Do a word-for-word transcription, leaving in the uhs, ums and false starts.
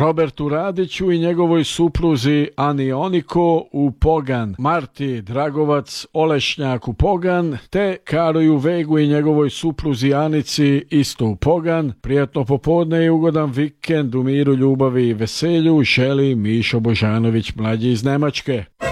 Robertu Radiću i njegovoj supruzi Ani Oniko u Pogan, Marti Dragovac Olešnjak u Pogan, te Karoju Vegu i njegovoj supruzi Anici isto u Pogan. Prijatno popodne i ugodan vikend u miru, ljubavi i veselju želi Mišo Božanović mlađi iz Nemačke.